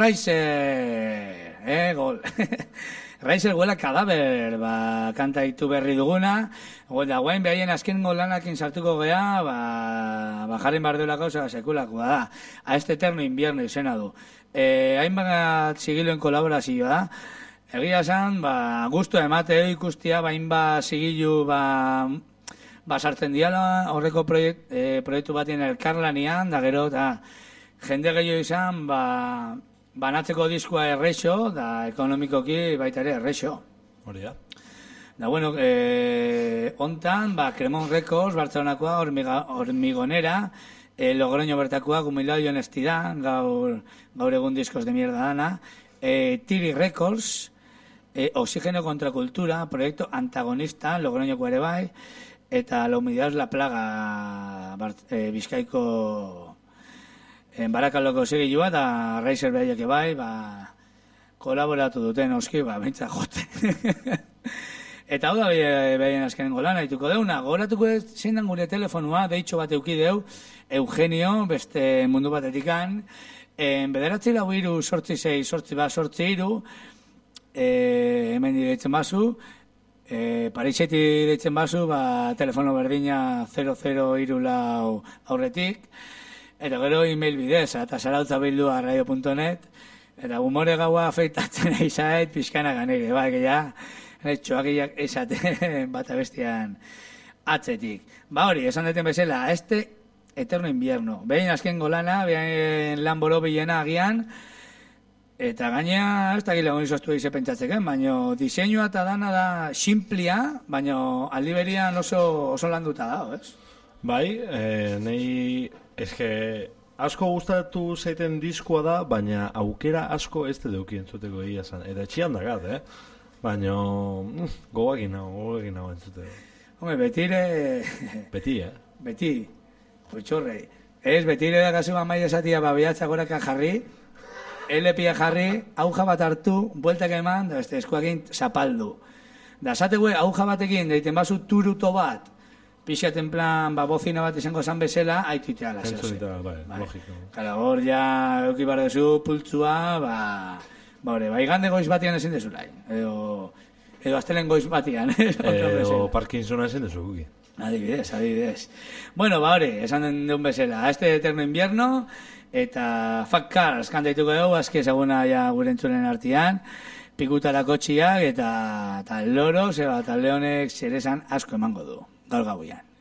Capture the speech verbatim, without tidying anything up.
Raiser, eh, gol. Raiser guela kadaber, ba, kanta ditu berri duguna, da guain behaien azken golanakin sartuko gea, ba, ba jarren bardeolako sekulakoa da. A este eterno invierno izena du. Eh, hainbat zigiloen kolaborazioa da. Egia esan, ba, gustu emate ikustia, ba, hainbat zigilu, ba, ba, sartzen diala, horreko proiekt, eh, proiektu batien elkarlanian, da gero, da, jende gehiago izan, ba, banatzeko diskua errexo, da ekonomikoki baita ere errexo. Hori da. Da, bueno, eh, ontan, ba, Cremon Records, Bartzelonakoa, Hormigonera, eh, Logroño bertakoa, Humildad y Honestidad, gaur, gaur egun diskos de mierda dana, eh, Tiri Records, eh, Oxígeno contra Cultura, proyecto antagonista, Logroñoko ere bai, eta La Humildad es la Plaga, eh, Bizkaiko en Barakaloko segilua, da Raiser behaiek bai, ba, kolaboratu duten oski, ba, bintza jote. Eta hau da behien azkenengo lan, haituko deuna. Goratuko zein dan gure telefonua, deitxo bat euki deu, Eugenio, beste mundu batetikan, en bederatzi lau iru, sortzi zei, sortzi bat, sortzi iru, e, hemen direitzen bazu, e, Pariseti direitzen bazu, ba, telefono berdina zero zero iru lau aurretik, eta gero email bidez, eta zarautza bildua radio punto net, eta humore gaua afeitatzen eizaet, pixkana ganire, ba, egia, txoakiak esaten bat abestian atzetik. Ba hori, esan deten bezala, este eterno invierno. Behin azken golana, behin lan boro bilena agian, eta gaina, ez da gila honi soztu eize pentsatzeken, baina diseinua eta dana da simplia, baina aldiberian oso, oso landuta da, ez? Bai, eh, nahi, eske, asko gustatu zaiten diskoa da, baina aukera asko ez te deukien zuteko egia zan. Eta etxian dakat, eh? Baina, gogoakin nago, gogoakin nago entzute. Home, betire... Beti, eh? Beti, potxorrei. Ez, betire da gazu amai esatia babiatza goraka jarri, elepia jarri, auja bat hartu, bueltak eman, da beste eskuakin zapaldu. Da, zategue, auja batekin, deiten bazu turuto bat, pixaten plan, ba, bozina bat izango zan bezala, haituitea la zehose. Entzunita, bai, logiko. Kala, hor ja, euki bar dezu, pultzua, ba... Ba, hori, ba, igande goiz batian ezin dezulai. Edo, edo astelen goiz batian. Edo Parkinsona ezin dezu guki. Adibidez, adibidez. Bueno, ba, hori, esan den deun bezala. Este eterno invierno, eta Fat Cars kantaituko dugu, azki ezaguna ja gure entzulen artian, pikutarako txiak, eta, eta loro, zeba, eta lehonek zeresan asko emango du. Gaur gauian.